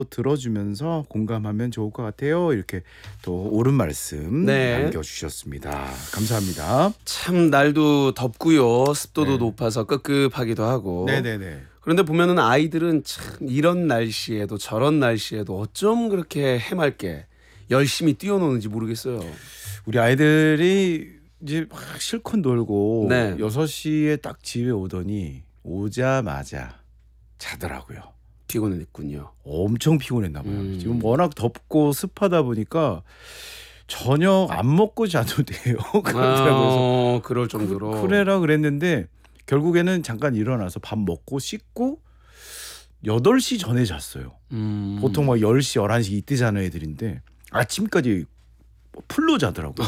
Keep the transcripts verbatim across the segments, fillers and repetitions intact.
들어주면서 공감하면 좋을 것 같아요. 이렇게 또 옳은 말씀 네. 남겨주셨습니다. 감사합니다. 참 날도 덥고요. 습도도 네. 높아서 끄급하기도 하고. 네네네. 그런데 보면은 아이들은 참 이런 날씨에도 저런 날씨에도 어쩜 그렇게 해맑게 열심히 뛰어노는지 모르겠어요. 우리 아이들이 이제 막 실컷 놀고 네. 여섯 시에 딱 집에 오더니 오자마자 자더라고요. 피곤했군요. 엄청 피곤했나 봐요. 음. 지금 워낙 덥고 습하다 보니까 저녁 안 먹고 자도 돼요. 그러더라고요. 어, 그럴 정도로. 그, 그래라 그랬는데 결국에는 잠깐 일어나서 밥 먹고 씻고 여덟 시 전에 잤어요. 음. 보통 막 열 시, 열한 시 이때 자는 애들인데 아침까지 풀로 자더라고요.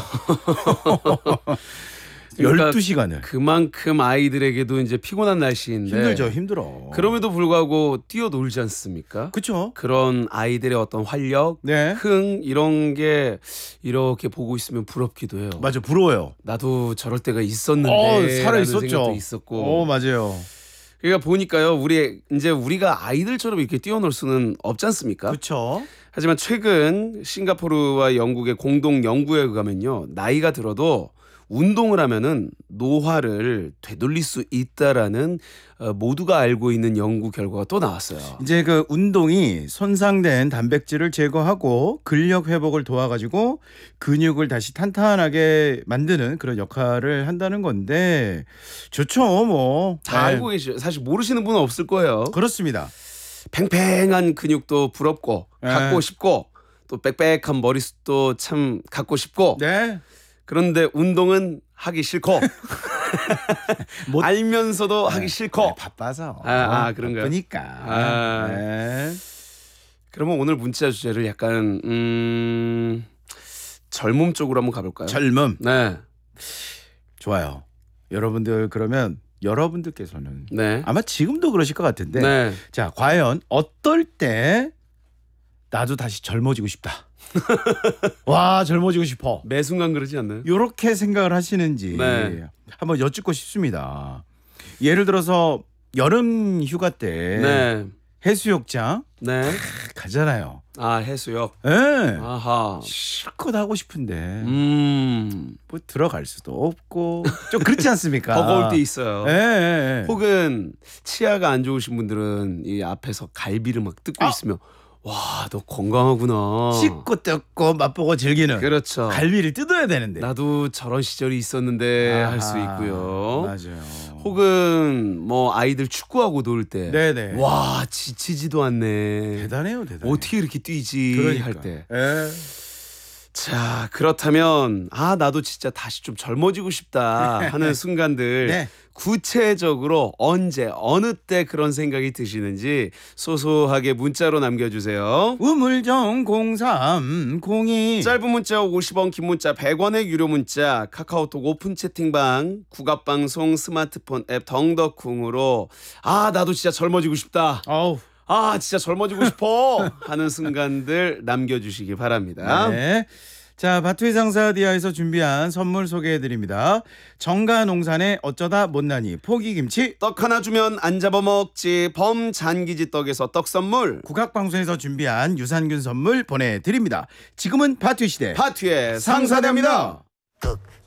그러니까 열두 시간을. 그만큼 아이들에게도 이제 피곤한 날씨인데 힘들죠, 힘들어. 그럼에도 불구하고 뛰어놀지 않습니까? 그렇죠. 그런 아이들의 어떤 활력, 네. 흥 이런 게 이렇게 보고 있으면 부럽기도 해요. 맞아, 부러워요. 나도 저럴 때가 있었는데 어, 살아 라는 있었죠. 생각도 있었고. 어, 맞아요. 그러니까 보니까요, 우리 이제 우리가 아이들처럼 이렇게 뛰어놀 수는 없지 않습니까? 그렇죠. 하지만 최근 싱가포르와 영국의 공동 연구에 의하면요, 나이가 들어도 운동을 하면은 노화를 되돌릴 수 있다라는 어, 모두가 알고 있는 연구 결과가 또 나왔어요. 이제 그 운동이 손상된 단백질을 제거하고 근력 회복을 도와가지고 근육을 다시 탄탄하게 만드는 그런 역할을 한다는 건데 좋죠, 뭐. 다 네. 알고 계시죠. 사실 모르시는 분은 없을 거예요. 그렇습니다. 팽팽한 근육도 부럽고 네. 갖고 싶고 또 빽빽한 머리숱도 참 갖고 싶고 네. 그런데 운동은 하기 싫고 못- 알면서도 하기 싫고. 네, 바빠서. 아, 아, 그런가요? 바쁘니까. 아. 네. 그러면 오늘 문자 주제를 약간 음, 젊음 쪽으로 한번 가볼까요? 젊음. 네, 좋아요. 여러분들 그러면 여러분들께서는 네, 아마 지금도 그러실 것 같은데 네. 자, 과연 어떨 때 나도 다시 젊어지고 싶다. 와, 젊어지고 싶어. 매 순간 그러지 않나요? 이렇게 생각을 하시는지 네. 한번 여쭙고 싶습니다. 예를 들어서 여름 휴가 때 네, 해수욕장 네. 가잖아요. 아 해수욕. 예. 아하. 실컷 하고 싶은데 음. 뭐 들어갈 수도 없고 좀 그렇지 않습니까? 버거울 때 있어요. 예, 예, 예. 혹은 치아가 안 좋으신 분들은 이 앞에서 갈비를 막 뜯고 아! 있으면 와, 너 건강하구나. 씻고 뜯고 맛보고 즐기는 그렇죠. 갈비를 뜯어야 되는데. 나도 저런 시절이 있었는데 할 수 아하, 있고요. 맞아요. 혹은 뭐 아이들 축구하고 놀 때 네네. 와, 지치지도 않네. 대단해요, 대단해. 어떻게 이렇게 뛰지 그러니까. 할 때. 예. 자, 그렇다면 아, 나도 진짜 다시 좀 젊어지고 싶다 하는 순간들 네. 구체적으로 언제 어느 때 그런 생각이 드시는지 소소하게 문자로 남겨주세요. 우물정 공삼공이 짧은 문자 오십 원, 긴 문자 백 원의 유료 문자, 카카오톡 오픈 채팅방, 국악방송 스마트폰 앱 덩덕쿵으로 아, 나도 진짜 젊어지고 싶다. 어우. 아, 진짜 젊어지고 싶어 하는 순간들 남겨주시기 바랍니다. 네. 자, 바투이 상사디아에서 준비한 선물 소개해드립니다. 정가농산의 어쩌다 못나니 포기김치, 떡 하나 주면 안 잡아먹지 범잔기지 떡에서 떡 선물, 국악방송에서 준비한 유산균 선물 보내드립니다. 지금은 바투이 시대 파티의 상사대입니다.